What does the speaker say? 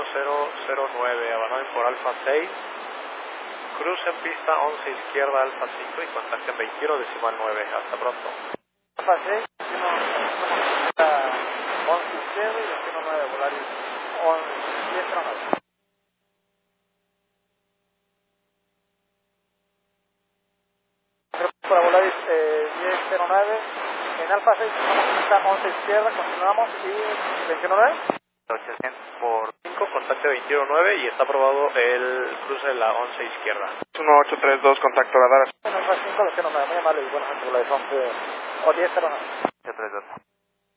1009, abandonen por Alfa 6, cruce en pista 11 izquierda Alfa 5 y contacten 21.9. Hasta pronto. Alfa 6, 11 izquierda y 21.9, Volaris 1009. Para Volaris 1009, en Alfa 6 está 11 izquierda, continuamos y 21.9. 800 por 5, contacte 21.9 y está aprobado el cruce de la 11 izquierda. 1832, contacto radar. En Alfa 5, 21.9, muy amable y buenas noches, Volaris 11 o 1009. 832.